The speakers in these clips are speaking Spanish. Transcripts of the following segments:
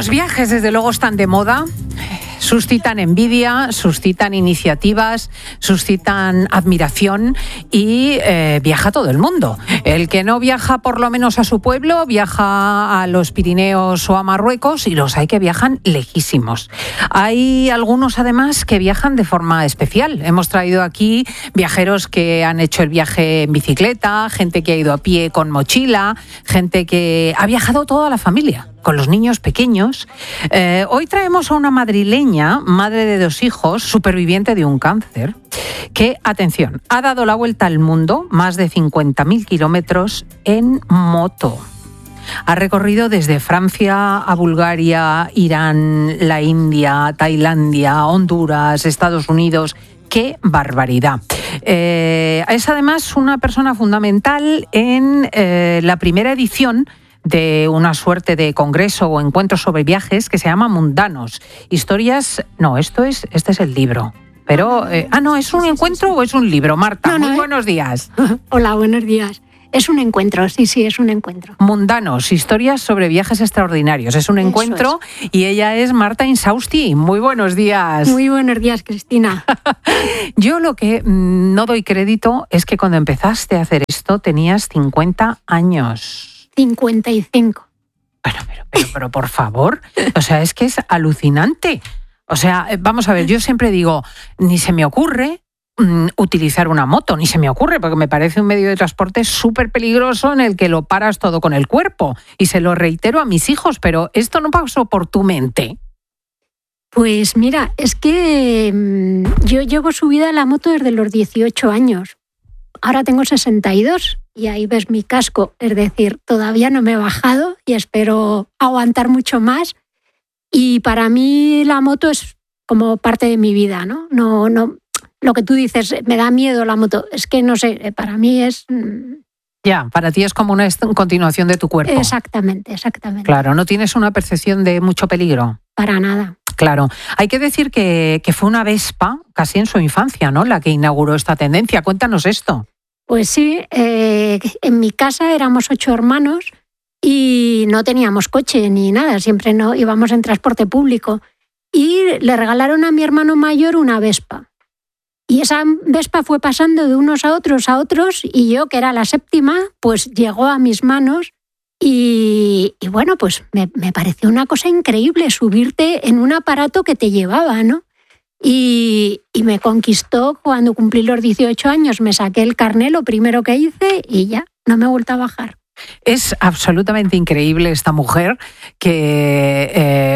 Los viajes, desde luego, están de moda. Suscitan envidia, suscitan iniciativas, suscitan admiración y viaja todo el mundo. El que no viaja por lo menos a su pueblo, viaja a los Pirineos o a Marruecos, y los hay que viajan lejísimos. Hay algunos además que viajan de forma especial. Hemos traído aquí viajeros que han hecho el viaje en bicicleta, gente que ha ido a pie con mochila, gente que ha viajado toda la familia, con los niños pequeños. Hoy traemos a una madrileña, madre de 2 hijos, superviviente de un cáncer, que, atención, ha dado la vuelta al mundo, más de 50.000 kilómetros en moto. Ha recorrido desde Francia a Bulgaria, Irán, la India, Tailandia, Honduras, Estados Unidos. ¡Qué barbaridad! Es además una persona fundamental en la primera edición de una suerte de congreso o encuentro sobre viajes que se llama Mundanos. Historias... No, este es el libro. Pero... no, ¿es un encuentro o es un libro? Marta, muy buenos días. Hola, buenos días. Es un encuentro, sí, es un encuentro. Mundanos, historias sobre viajes extraordinarios. Es un encuentro y ella es Marta Insausti. Muy buenos días. Muy buenos días, Cristina. Yo lo que no doy crédito es que cuando empezaste a hacer esto tenías 50 años. 55. Bueno, pero por favor, o sea, es que es alucinante. O sea, vamos a ver, yo siempre digo, ni se me ocurre utilizar una moto, ni se me ocurre, porque me parece un medio de transporte súper peligroso en el que lo paras todo con el cuerpo. Y se lo reitero a mis hijos, pero esto no pasó por tu mente. Pues mira, es que yo llevo subida a la moto desde los 18 años. Ahora tengo 62 y ahí ves mi casco. Es decir, todavía no me he bajado y espero aguantar mucho más. Y para mí la moto es como parte de mi vida, ¿no? No, lo que tú dices, me da miedo la moto. Es que no sé, para mí es... Ya, para ti es como una continuación de tu cuerpo. Exactamente. Claro, ¿no tienes una percepción de mucho peligro? Para nada. Claro, hay que decir que fue una Vespa, casi en su infancia, ¿no?, la que inauguró esta tendencia. Cuéntanos esto. Pues sí, en mi casa éramos 8 hermanos y no teníamos coche ni nada, siempre no íbamos en transporte público. Y le regalaron a mi hermano mayor una Vespa. Y esa Vespa fue pasando de unos a otros, y yo, que era la 7ª, pues llegó a mis manos. Y bueno, pues me pareció una cosa increíble subirte en un aparato que te llevaba, ¿no? Y me conquistó cuando cumplí los 18 años, me saqué el carné, lo primero que hice, y ya, no me he vuelto a bajar. Es absolutamente increíble esta mujer que,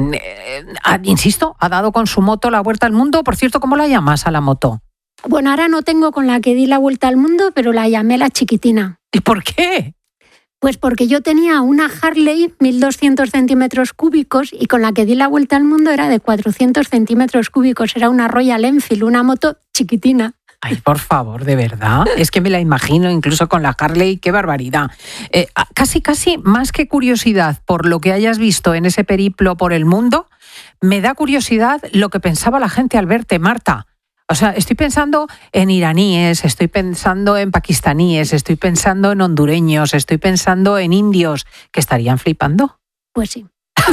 insisto, ha dado con su moto la vuelta al mundo. Por cierto, ¿cómo la llamas a la moto? Bueno, ahora no tengo con la que di la vuelta al mundo, pero la llamé la chiquitina. ¿Y por qué? Pues porque yo tenía una Harley 1.200 centímetros cúbicos y con la que di la vuelta al mundo era de 400 centímetros cúbicos. Era una Royal Enfield, una moto chiquitina. Ay, por favor, de verdad. Es que me la imagino incluso con la Harley. ¡Qué barbaridad! Casi más que curiosidad por lo que hayas visto en ese periplo por el mundo, me da curiosidad lo que pensaba la gente al verte, Marta. O sea, estoy pensando en iraníes, estoy pensando en pakistaníes, estoy pensando en hondureños, estoy pensando en indios que estarían flipando. Pues sí.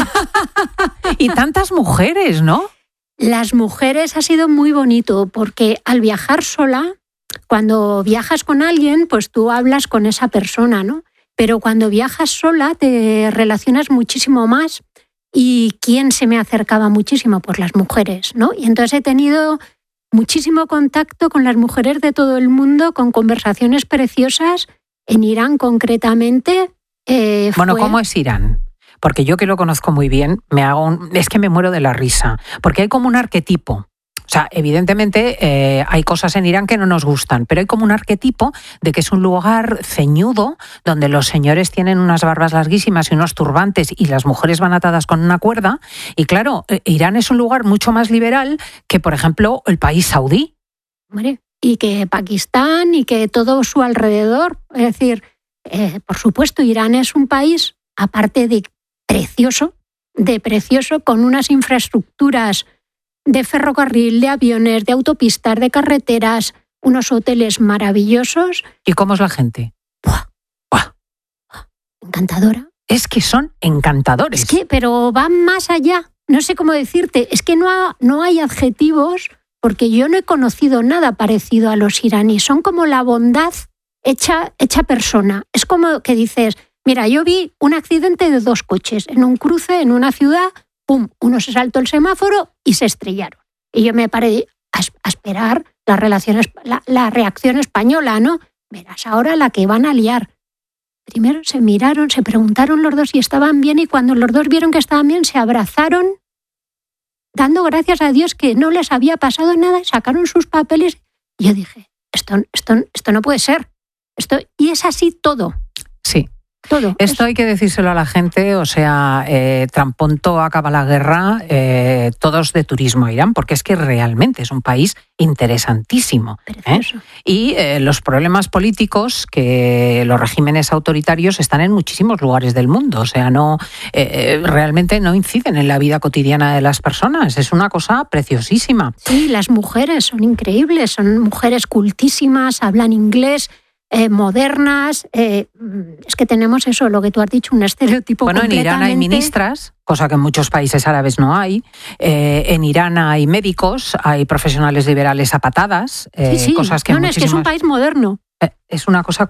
Y tantas mujeres, ¿no? Las mujeres ha sido muy bonito porque al viajar sola, cuando viajas con alguien, pues tú hablas con esa persona, ¿no? Pero cuando viajas sola te relacionas muchísimo más. ¿Y quién se me acercaba muchísimo? Pues las mujeres, ¿no? Y entonces he tenido muchísimo contacto con las mujeres de todo el mundo, con conversaciones preciosas. En Irán, concretamente. Bueno, ¿cómo es Irán? Porque yo, que lo conozco muy bien, es que me muero de la risa. Porque hay como un arquetipo. O sea, evidentemente hay cosas en Irán que no nos gustan, pero hay como un arquetipo de que es un lugar ceñudo, donde los señores tienen unas barbas larguísimas y unos turbantes y las mujeres van atadas con una cuerda. Y claro, Irán es un lugar mucho más liberal que, por ejemplo, el país saudí. Y que Pakistán y que todo su alrededor. Es decir, por supuesto, Irán es un país, aparte de precioso, con unas infraestructuras de ferrocarril, de aviones, de autopistas, de carreteras, unos hoteles maravillosos. ¿Y cómo es la gente? ¡Buah! Encantadora. es que son encantadores. Pero van más allá. No sé cómo decirte. Es que no hay adjetivos, porque yo no he conocido nada parecido a los iraníes. Son como la bondad hecha persona. Es como que dices, mira, yo vi un accidente de 2 coches en un cruce, en una ciudad, pum, uno se saltó el semáforo y se estrellaron. Y yo me paré a esperar la reacción española, ¿no? Verás ahora la que van a liar. Primero se miraron, se preguntaron los dos si estaban bien, y cuando los dos vieron que estaban bien, se abrazaron, dando gracias a Dios que no les había pasado nada, y sacaron sus papeles. Y yo dije, esto no puede ser. Y es así todo. Sí. Todo. Esto hay que decírselo a la gente, o sea, tan pronto acaba la guerra, todos de turismo a Irán, porque es que realmente es un país interesantísimo. Y los problemas políticos, que los regímenes autoritarios están en muchísimos lugares del mundo, o sea, realmente no inciden en la vida cotidiana de las personas, es una cosa preciosísima. Sí, las mujeres son increíbles, son mujeres cultísimas, hablan inglés, modernas, es que tenemos eso, lo que tú has dicho, un estereotipo completamente... En Irán hay ministras, cosa que en muchos países árabes no hay. En Irán hay médicos, hay profesionales liberales a patadas, sí. cosas que es que es un país moderno. Es una cosa